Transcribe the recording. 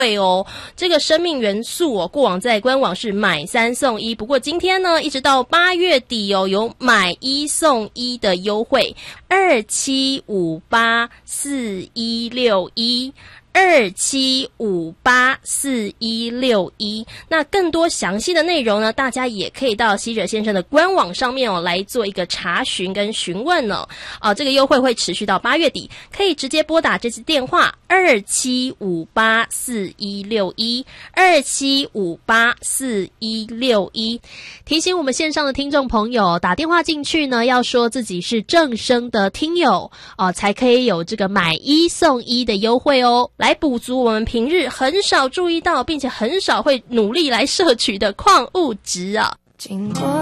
对哦，这个生命元素哦，过往在官网是买3送1，不过今天呢，一直到8月底哦，有买1送1的优惠，27584161。27584161，那更多详细的内容呢，大家也可以到希哲先生的官网上面哦来做一个查询跟询问哦。这个优惠会持续到8月底，可以直接拨打这支电话27584161，27584161。 提醒我们线上的听众朋友，打电话进去呢，要说自己是正声的听友才可以有这个买1送1的优惠哦。来补足我们平日很少注意到并且很少会努力来摄取的矿物质啊。